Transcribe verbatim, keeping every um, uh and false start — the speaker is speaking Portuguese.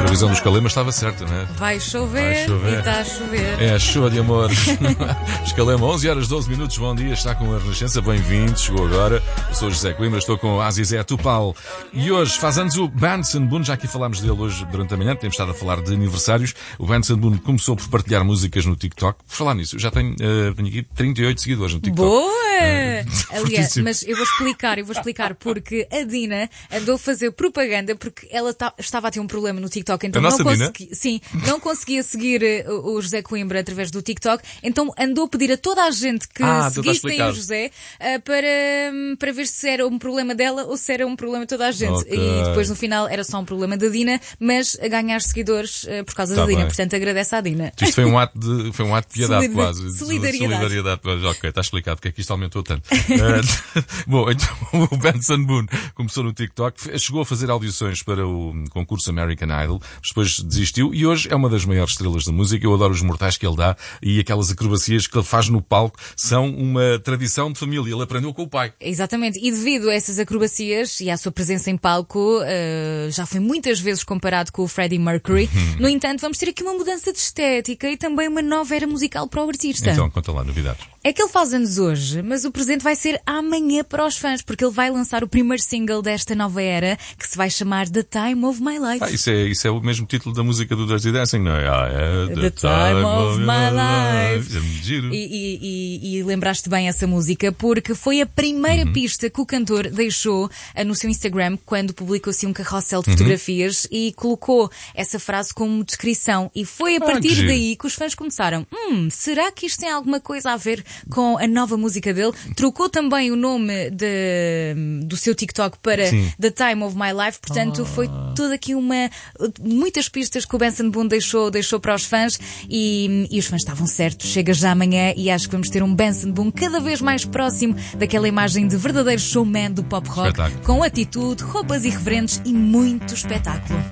previsão dos Calemas estava certa, não é? Vai chover, Vai chover. E está a chover. É a chuva de amor. Escalema, onze horas e doze minutos, bom dia, está com a Renascença, bem-vindo, chegou agora. Eu sou o José Coimbra, estou com a Azizé Tupal. E hoje faz anos o Benson Boone, já aqui falámos dele hoje durante a manhã, temos estado a falar de aniversários. O Benson Boone começou por partilhar músicas no TikTok. Por falar nisso, eu já tenho, uh, tenho aqui trinta e oito seguidores no TikTok. Boa! Uh, Aliás, mas eu vou explicar, eu vou explicar porque a Dina andou a fazer propaganda porque ela tá, estava a ter um problema no TikTok, então não consegui, sim, não conseguia seguir o, o José Coimbra através do TikTok, então andou a pedir a toda a gente que ah, seguissem o José uh, para, para ver se era um problema dela ou se era um problema de toda a gente. Okay. E depois no final era só um problema da Dina, mas a ganhar seguidores uh, por causa tá da Dina. Bem. Portanto, agradece à Dina. Isto foi um ato de, foi um ato de piedade Solidar- quase. Solidariedade. Solidariedade. Ok, está explicado porque é que isto aumentou tanto. uh, bom, então o Benson Boone começou no TikTok, chegou a fazer audições para o concurso American Idol, depois desistiu e hoje é uma das maiores estrelas da música. Eu adoro os mortais que ele dá e aquelas acrobacias que ele faz no palco são uma tradição de família. Ele aprendeu com o pai. Exatamente. E devido a essas acrobacias e à sua presença em palco, uh, já foi muitas vezes comparado com o Freddie Mercury. No entanto, vamos ter aqui uma mudança de estética e também uma nova era musical para o artista. Então, conta lá, novidades. É que ele faz anos hoje, mas o presente vai ser amanhã para os fãs, porque ele vai lançar o primeiro single desta nova era, que se vai chamar The Time of My Life. Ah, isso é, isso é o mesmo título da música do Dirty Dancing, não é? Ah, é The, The Time, Time of My Life. life. Giro. E, e, e, e lembraste bem essa música, porque foi a primeira uhum. pista que o cantor deixou no seu Instagram quando publicou assim um carrossel de uhum. fotografias e colocou essa frase como descrição. E foi a partir ah, que daí que os fãs começaram, hum, será que isto tem alguma coisa a ver com a nova música dele? Trocou também o nome de, do seu TikTok para Sim. The Time of My Life, portanto oh. foi toda aqui uma muitas pistas que o Benson Boone deixou, deixou para os fãs e, e os fãs estavam certos. Chega já amanhã e acho que vamos ter um Benson Boone cada vez mais próximo daquela imagem de verdadeiro showman do pop rock, espetáculo. Com atitude, roupas irreverentes e muito espetáculo.